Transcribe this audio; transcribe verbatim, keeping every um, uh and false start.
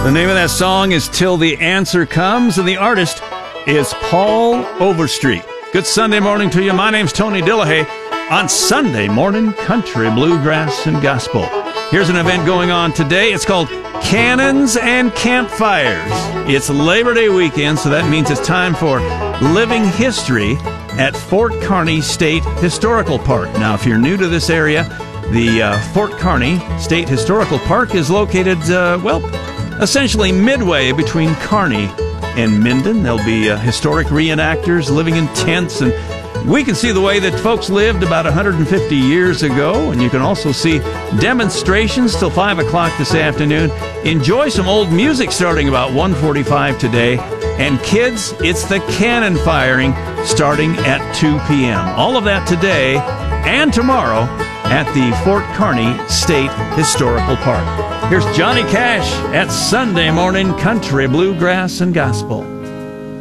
The name of that song is Till the Answer Comes, and the artist is Paul Overstreet. Good Sunday morning to you. My name's Tony Dillahay on Sunday Morning Country, Bluegrass, and Gospel. Here's an event going on today. It's called Cannons and Campfires. It's Labor Day weekend, so that means it's time for living history at Fort Kearny State Historical Park. Now, if you're new to this area, the uh, Fort Kearny State Historical Park is located, uh, well, essentially midway between Kearny and Minden. There'll be uh, historic reenactors living in tents, and we can see the way that folks lived about one hundred fifty years ago, and you can also see demonstrations till five o'clock this afternoon. Enjoy some old music starting about one forty-five today. And kids, it's the cannon firing starting at two p.m. All of that today and tomorrow at the Fort Kearny State Historical Park. Here's Johnny Cash at Sunday Morning Country, Bluegrass, and Gospel.